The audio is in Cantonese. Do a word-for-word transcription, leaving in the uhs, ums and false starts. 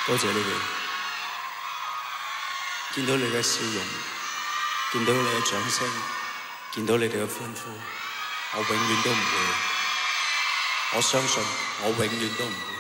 多謝你哋，見到你嘅笑容，見到你嘅掌聲，見到你哋嘅歡呼，我永遠都唔會，我相信我永遠都唔會。